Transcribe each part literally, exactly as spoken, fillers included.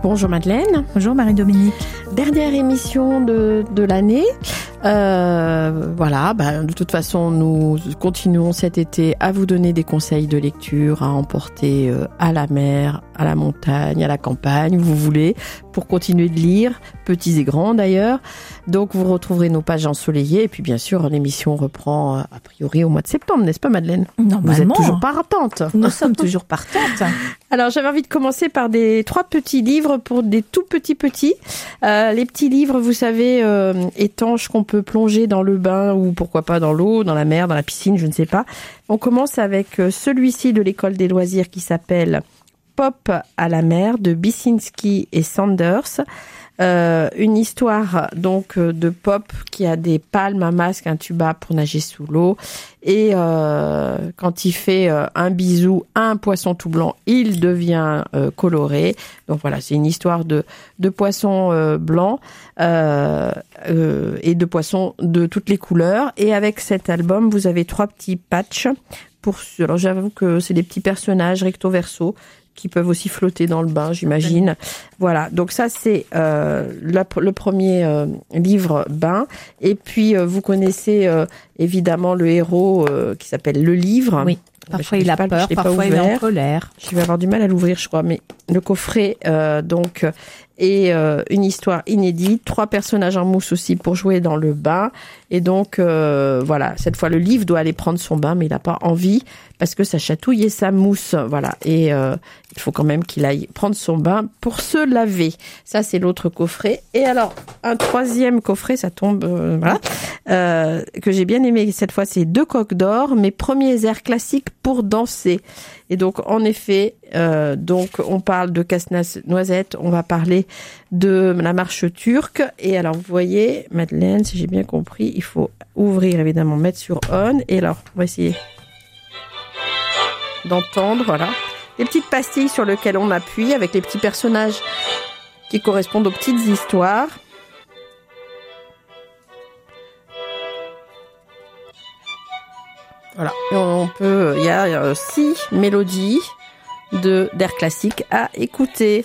Bonjour Madeleine. Bonjour Marie-Dominique. Dernière émission de, de l'année. Euh, voilà, bah, de toute façon, nous continuons cet été à vous donner des conseils de lecture à emporter euh, à la mer, à la montagne, à la campagne, où vous voulez, pour continuer de lire, petits et grands d'ailleurs. Donc vous retrouverez nos pages ensoleillées et puis bien sûr l'émission reprend euh, a priori au mois de septembre, n'est-ce pas Madeleine? Normalement. Vous êtes toujours partante. Nous sommes toujours partantes. Alors j'avais envie de commencer par des trois petits livres pour des tout petits petits. Euh, les petits livres, vous savez, euh, étanches qu'on peut plonger dans le bain ou pourquoi pas dans l'eau, dans la mer, dans la piscine, je ne sais pas. On commence avec celui-ci de l'école des loisirs qui s'appelle Pop à la mer de Bisinski et Sanders. Euh, une histoire donc de Pop qui a des palmes, un masque, un tuba pour nager sous l'eau et euh, quand il fait euh, un bisou à un poisson tout blanc, il devient euh, coloré. Donc voilà, c'est une histoire de de poissons euh, blancs euh, euh, et de poissons de toutes les couleurs. Et avec cet album, vous avez trois petits patchs pour. Alors j'avoue que c'est des petits personnages recto verso qui peuvent aussi flotter dans le bain, j'imagine. Voilà, donc ça c'est euh, la, le premier euh, livre bain. Et puis euh, vous connaissez euh, évidemment le héros euh, qui s'appelle Le Livre. Oui, parfois il a pas, peur, parfois il est en colère. Je vais avoir du mal à l'ouvrir, je crois, mais le coffret euh, donc est euh, une histoire inédite. Trois personnages en mousse aussi pour jouer dans le bain. Et donc euh, voilà, cette fois le livre doit aller prendre son bain, mais il n'a pas envie parce que ça chatouille et ça mousse. Voilà, et euh, il faut quand même qu'il aille prendre son bain pour se laver. Ça, c'est l'autre coffret. Et alors, un troisième coffret, ça tombe, euh, voilà, euh, que j'ai bien aimé cette fois, c'est Deux coques d'or, mes premiers airs classiques pour danser. Et donc, en effet, euh, donc on parle de Casse-Noisette, on va parler de la marche turque. Et alors, vous voyez, Madeleine, si j'ai bien compris, il faut ouvrir, évidemment, mettre sur on. Et alors, on va essayer d'entendre, voilà. Les petites pastilles sur lesquelles on appuie avec les petits personnages qui correspondent aux petites histoires. Voilà. Et on peut, il y a euh, six mélodies de d'air classique à écouter.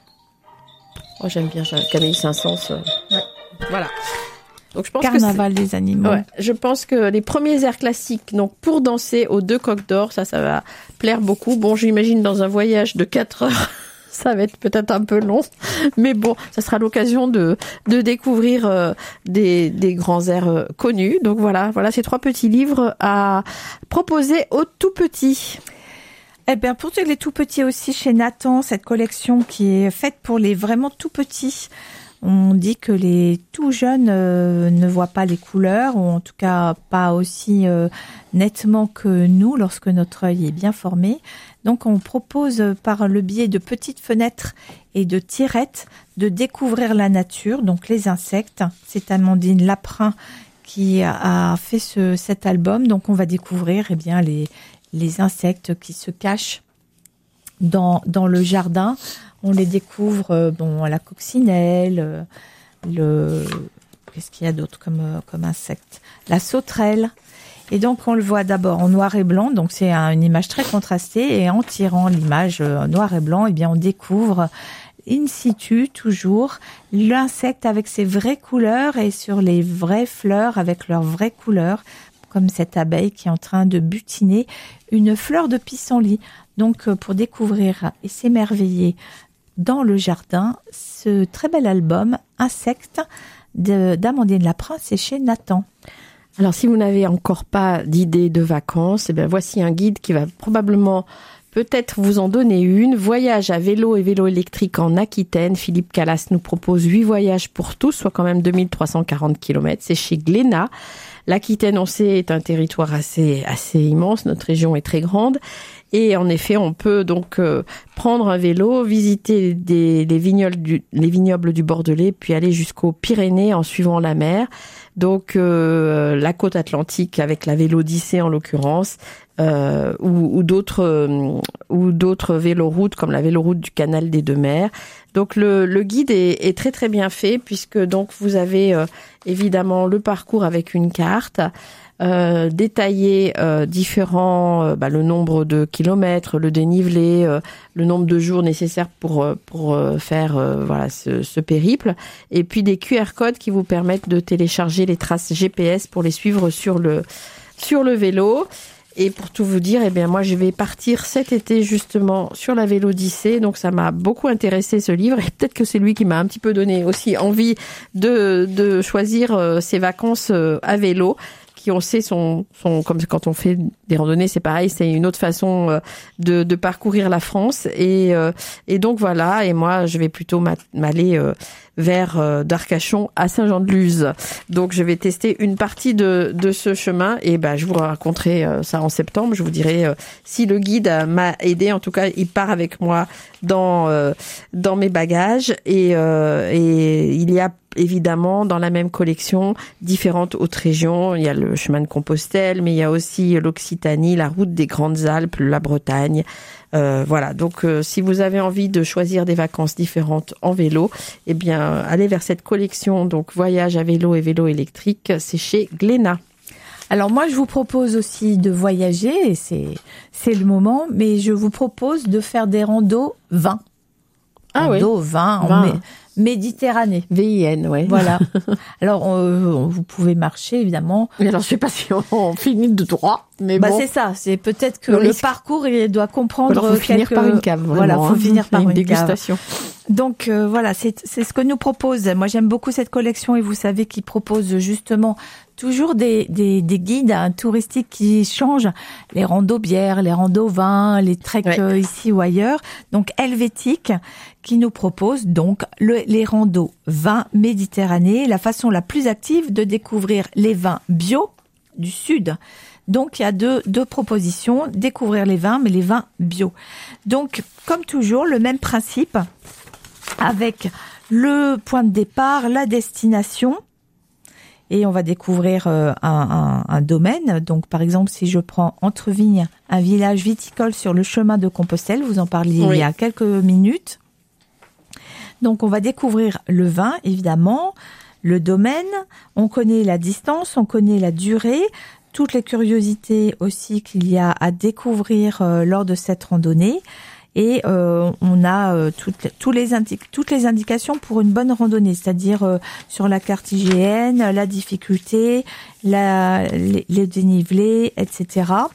Oh, j'aime bien Camille Saint-Saëns. Euh. Ouais. Voilà. Donc je pense Carnaval que des animaux. Ouais, je pense que les premiers airs classiques, donc pour danser aux Deux coques d'or, ça, ça va plaire beaucoup. Bon, j'imagine dans un voyage de quatre heures, ça va être peut-être un peu long, mais bon, ça sera l'occasion de de découvrir euh, des des grands airs euh, connus. Donc voilà, voilà ces trois petits livres à proposer aux tout petits. Eh bien, pour les tout petits aussi, chez Nathan, cette collection qui est faite pour les vraiment tout petits. On dit que les tout jeunes euh, ne voient pas les couleurs, ou en tout cas pas aussi euh, nettement que nous lorsque notre œil est bien formé. Donc on propose par le biais de petites fenêtres et de tirettes de découvrir la nature, donc les insectes. C'est Amandine Laprin qui a fait ce, cet album. Donc on va découvrir eh bien les, les insectes qui se cachent dans, dans le jardin. On les découvre, euh, bon, la coccinelle, euh, le, qu'est-ce qu'il y a d'autre comme, euh, comme insecte? La sauterelle. Et donc, on le voit d'abord en noir et blanc. Donc, c'est un, une image très contrastée. Et en tirant l'image euh, noir et blanc, eh bien, on découvre in situ, toujours, l'insecte avec ses vraies couleurs et sur les vraies fleurs avec leurs vraies couleurs. Comme cette abeille qui est en train de butiner une fleur de pissenlit. Donc, euh, pour découvrir et s'émerveiller dans le jardin, ce très bel album Insectes de, d'Amandine Laprin, c'est chez Nathan. Alors si vous n'avez encore pas d'idée de vacances, eh bien voici un guide qui va probablement peut-être vous en donner une. Voyage à vélo et vélo électrique en Aquitaine. Philippe Calas nous propose huit voyages pour tous, soit quand même deux mille trois cent quarante kilomètres. C'est chez Glénat. L'Aquitaine, on sait, est un territoire assez assez immense. Notre région est très grande. Et en effet, on peut donc euh, prendre un vélo, visiter des, les, vignobles du, les vignobles du Bordelais, puis aller jusqu'aux Pyrénées en suivant la mer. Donc euh, la côte atlantique avec la Vélodyssée en l'occurrence, euh, ou, ou d'autres euh, ou d'autres véloroutes comme la véloroute du canal des Deux Mers. Donc le, le guide est, est très très bien fait puisque donc vous avez euh, évidemment le parcours avec une carte. euh, détailler euh, différents, euh, bah, le nombre de kilomètres, le dénivelé, euh, le nombre de jours nécessaires pour pour euh, faire euh, voilà ce, ce périple, et puis des Q R codes qui vous permettent de télécharger les traces G P S pour les suivre sur le sur le vélo. Et pour tout vous dire, eh bien moi je vais partir cet été justement sur la Vélodyssée, donc ça m'a beaucoup intéressé ce livre, et peut-être que c'est lui qui m'a un petit peu donné aussi envie de de choisir euh, ses vacances euh, à vélo, qui on sait sont sont comme quand on fait des randonnées, c'est pareil, c'est une autre façon euh, de de parcourir la France, et euh, et donc voilà, et moi je vais plutôt m'aller euh, vers euh, d'Arcachon à Saint-Jean-de-Luz. Donc je vais tester une partie de de ce chemin, et ben je vous raconterai euh, ça en septembre. Je vous dirai euh, si le guide euh, m'a aidé. En tout cas, il part avec moi dans euh, dans mes bagages, et euh, et il y a évidemment dans la même collection différentes autres régions. Il y a le chemin de Compostelle, mais il y a aussi l'Occitanie, la route des Grandes Alpes, la Bretagne. Euh, voilà, donc euh, si vous avez envie de choisir des vacances différentes en vélo, eh bien allez vers cette collection, donc voyage à vélo et vélo électrique, c'est chez Glénat. Alors moi je vous propose aussi de voyager, et c'est c'est le moment, mais je vous propose de faire des randos vin. Ah oui. Randos vin, vin. en mé- Méditerranée. V I N, ouais. Voilà. Alors, euh, vous pouvez marcher, évidemment. Mais alors, je sais pas si on finit de droit, mais bah, bon. c'est ça. C'est peut-être que le, le risque. parcours, il doit comprendre alors, faut quelques... finir par une cave. Vraiment, voilà, faut hein. finir par une, une dégustation. Cave. Donc, euh, voilà, c'est, c'est ce que nous propose. Moi, j'aime beaucoup cette collection, et vous savez qu'ils proposent justement toujours des, des, des guides hein, touristiques qui changent les randos bières, les randos vins, les treks ouais. euh, ici ou ailleurs. Donc, Helvétique, qui nous propose donc le, les randos vins Méditerranée, la façon la plus active de découvrir les vins bio du Sud. Donc, il y a deux, deux propositions, découvrir les vins, mais les vins bio. Donc, comme toujours, le même principe, avec le point de départ, la destination, et on va découvrir euh, un, un, un domaine. Donc, par exemple, si je prends Entrevignes, un village viticole sur le chemin de Compostelle, vous en parliez oui. il y a quelques minutes. Donc, on va découvrir le vin, évidemment, le domaine, on connaît la distance, on connaît la durée, toutes les curiosités aussi qu'il y a à découvrir euh, lors de cette randonnée. Et euh, on a euh, toutes, tous les indi- toutes les indications pour une bonne randonnée, c'est-à-dire euh, sur la carte I G N, la difficulté, la, les, les dénivelés, et cetera.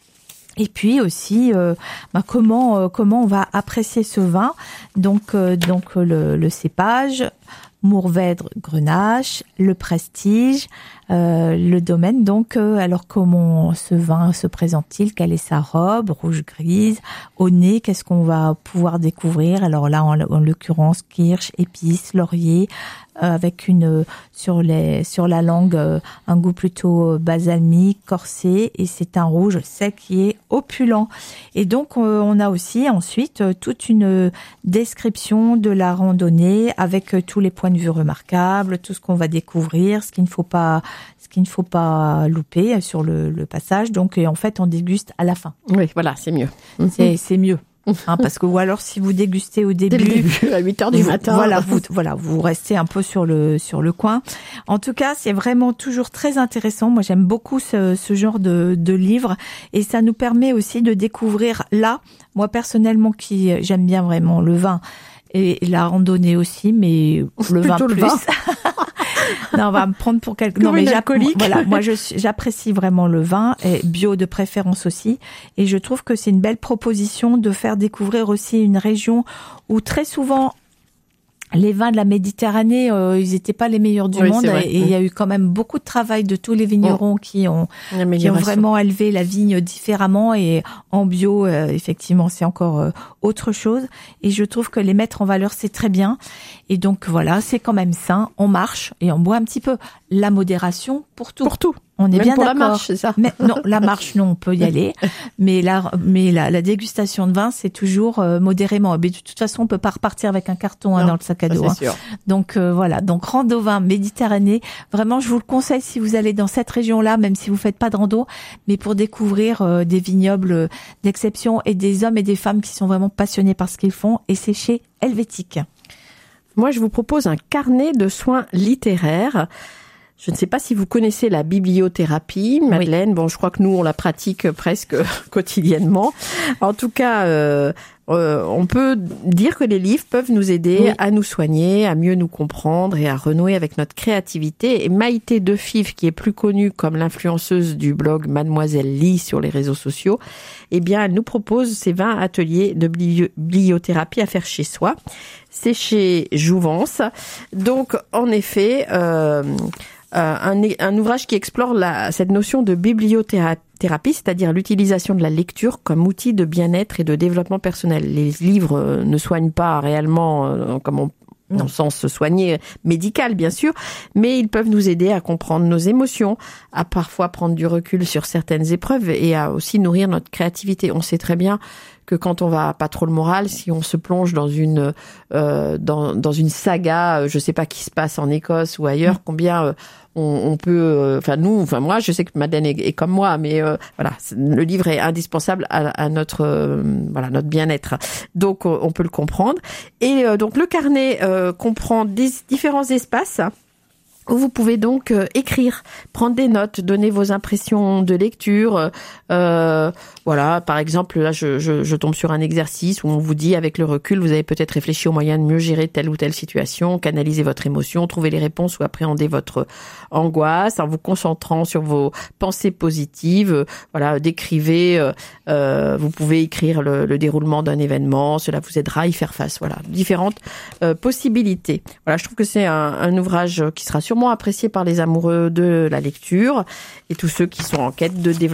Et puis aussi, euh, bah, comment euh, comment on va apprécier ce vin. Donc euh, donc le, le cépage, Mourvèdre, Grenache, le prestige, euh, le domaine. Donc, euh, alors comment ce vin se présente-t-il? Quelle est sa robe, rouge-grise? Au nez, qu'est-ce qu'on va pouvoir découvrir? Alors là, en, en l'occurrence, kirsch, épices, laurier, euh, avec une sur les sur la langue euh, un goût plutôt balsamique, corsé, et c'est un rouge sec qui est opulent. Et donc, euh, on a aussi ensuite euh, toute une description de la randonnée avec euh, tous les points de vue remarquables, tout ce qu'on va découvrir, ce qu'il ne faut pas, ce qu'il ne faut pas louper sur le, le passage. Donc, et en fait, on déguste à la fin. Oui, voilà, c'est mieux. C'est, c'est mieux. Hein, parce que, ou alors, si vous dégustez au début, Dès le début à huit heures du vous, matin. Voilà, vous, voilà, vous restez un peu sur le, sur le coin. En tout cas, c'est vraiment toujours très intéressant. Moi, j'aime beaucoup ce, ce genre de, de livre, et ça nous permet aussi de découvrir là, moi, personnellement, qui, j'aime bien vraiment le vin et la randonnée aussi, mais le vin plus. Le vin. Non, on va me prendre pour quelque. Comme non, mais alcoolique. Voilà, moi, je, j'apprécie vraiment le vin, et bio de préférence aussi, et je trouve que c'est une belle proposition de faire découvrir aussi une région où très souvent les vins de la Méditerranée, euh, ils n'étaient pas les meilleurs du oui, monde, et il y a eu quand même beaucoup de travail de tous les vignerons mmh. qui ont qui ont vraiment élevé la vigne différemment, et en bio, euh, effectivement, c'est encore euh, autre chose. Et je trouve que les mettre en valeur, c'est très bien. Et donc voilà, c'est quand même sain. On marche et on boit un petit peu. La modération pour tout. Pour tout. On est Même bien pour d'accord. La marche, c'est ça. Mais non, la marche, non, on peut y aller. Mais la, mais la, la dégustation de vin, c'est toujours euh, modérément. Mais de toute façon, on peut pas repartir avec un carton hein, dans le sac à dos. C'est hein. sûr. Donc euh, voilà. Donc rando vin Méditerranée. Vraiment, je vous le conseille si vous allez dans cette région-là, même si vous faites pas de rando, mais pour découvrir euh, des vignobles d'exception et des hommes et des femmes qui sont vraiment passionnés par ce qu'ils font. Et c'est chez Helvétique. Moi, je vous propose un carnet de soins littéraires. Je ne sais pas si vous connaissez la bibliothérapie, Madeleine. Oui. Bon, je crois que nous, on la pratique presque quotidiennement. En tout cas, euh, euh, on peut dire que les livres peuvent nous aider oui. à nous soigner, à mieux nous comprendre et à renouer avec notre créativité. Et Maïté Defive, qui est plus connue comme l'influenceuse du blog Mademoiselle Lit sur les réseaux sociaux, eh bien, elle nous propose ces vingt ateliers de bibliothérapie à faire chez soi. C'est chez Jouvence. Donc, en effet, euh, un, un ouvrage qui explore la, cette notion de bibliothérapie, c'est-à-dire l'utilisation de la lecture comme outil de bien-être et de développement personnel. Les livres ne soignent pas réellement, comme on dans le sens soigné, médical bien sûr, mais ils peuvent nous aider à comprendre nos émotions, à parfois prendre du recul sur certaines épreuves et à aussi nourrir notre créativité. On sait très bien que quand on va pas trop le moral, si on se plonge dans une euh, dans dans une saga, je sais pas qui se passe en Écosse ou ailleurs, combien euh, on, on peut, enfin euh, nous, enfin moi, je sais que Madeleine est, est comme moi, mais euh, voilà, le livre est indispensable à, à notre euh, voilà notre bien-être. Donc on peut le comprendre. Et euh, donc le carnet euh, comprend des différents espaces où vous pouvez donc euh, écrire, prendre des notes, donner vos impressions de lecture. Euh, voilà, par exemple, là, je, je, je tombe sur un exercice où on vous dit, avec le recul, vous avez peut-être réfléchi au moyen de mieux gérer telle ou telle situation, canaliser votre émotion, trouver les réponses ou appréhender votre angoisse en vous concentrant sur vos pensées positives. Voilà, décrivez, euh, vous pouvez écrire le, le déroulement d'un événement, cela vous aidera à y faire face. Voilà, différentes euh, possibilités. Voilà, je trouve que c'est un, un ouvrage qui sera sûrement apprécié par les amoureux de la lecture et tous ceux qui sont en quête de développement